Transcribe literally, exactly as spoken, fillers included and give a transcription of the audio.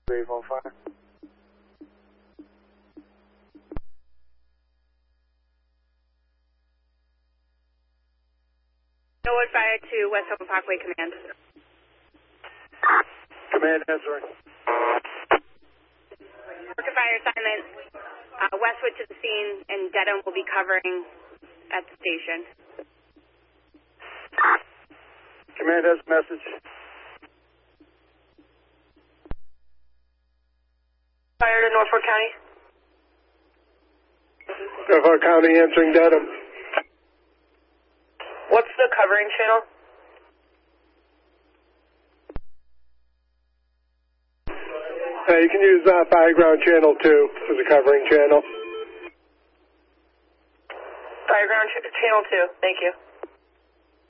Brave on fire. Norwood Fire to West Oakland Parkway, command. Command answering. Orca Fire assignment, uh, Westwood to the scene, and Dedham will be covering at the station. Command has a message. Fire to Norfolk County. Norfolk County answering Dedham. What's the covering channel? Uh, you can use uh, Fire Ground Channel two as a covering channel. Fire Ground ch Channel two, thank you.